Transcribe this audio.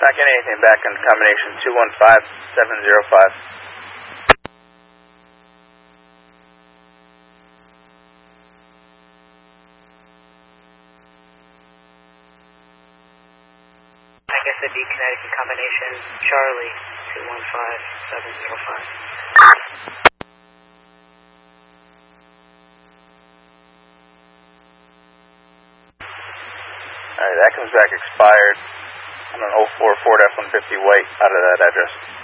Not getting anything back in combination 215705. I guess it'd be Connecticut combination Charlie 215705. Alright, that comes back expired on an 04 Ford F-150 white out of that address.